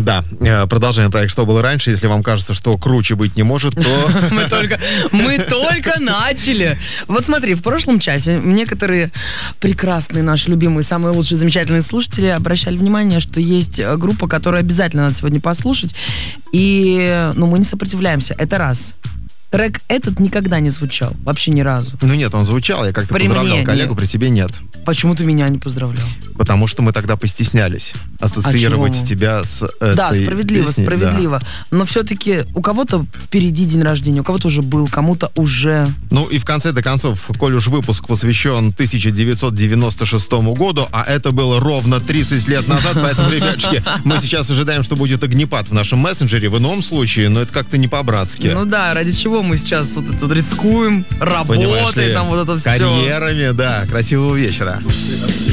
Да, продолжаем проект «Что было раньше». Если вам кажется, что круче быть не может, то... Мы только начали. Вот смотри, в прошлом часе некоторые прекрасные наши любимые, самые лучшие, замечательные слушатели обращали внимание, что есть группа, которую обязательно надо сегодня послушать. И, мы не сопротивляемся. Это раз. Трек этот никогда не звучал. Вообще ни разу. Нет, он звучал. Я как-то поздравлял коллегу, при тебе нет. Почему ты меня не поздравлял? Потому что мы тогда постеснялись ассоциировать тебя с этой Да, справедливо, песней, справедливо. Да. Но все-таки у кого-то впереди день рождения, у кого-то уже был, кому-то уже... И в конце-то концов, коль уж выпуск посвящен 1996 году, а это было ровно 30 лет назад, поэтому, ребятушки, мы сейчас ожидаем, что будет огнепад в нашем мессенджере. В ином случае, но это как-то не по-братски. Ради чего мы сейчас вот это рискуем, работой, там вот это все. Карьерами, да. Красивого вечера.